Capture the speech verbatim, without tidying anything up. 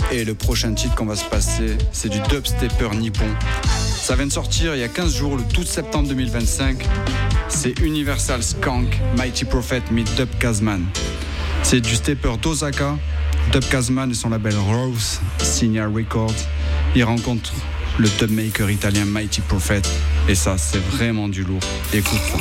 Et le prochain titre qu'on va se passer, c'est du dubstepper nippon. Ça vient de sortir il y a quinze jours, le douze septembre deux mille vingt-cinq. C'est Universal Skunk, Mighty Prophet meet Dub Kazman. C'est du stepper d'Osaka. Dub Kazman et son label Rose, Signia Records. Il rencontre le dubmaker italien Mighty Prophet. Et ça, c'est vraiment du lourd. Écoute ça.